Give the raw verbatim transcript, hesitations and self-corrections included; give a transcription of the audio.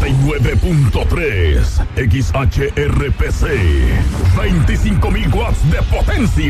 noventa y nueve punto tres X H R P C. veinticinco mil watts de potencia.